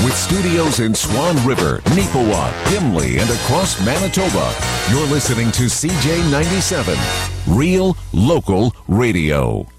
With studios in Swan River, Neepawa, Gimli, and across Manitoba, you're listening to CJ97, Real Local Radio.